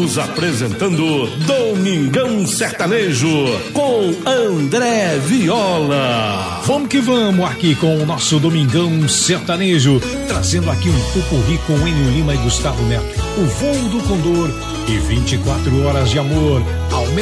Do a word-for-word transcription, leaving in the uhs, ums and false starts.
Estamos apresentando Domingão Sertanejo com André Viola. Vamos que vamos aqui com o nosso Domingão Sertanejo, trazendo aqui um popurrí com Enio Lima e Gustavo Neto, O Voo do Condor e vinte e quatro Horas de Amor.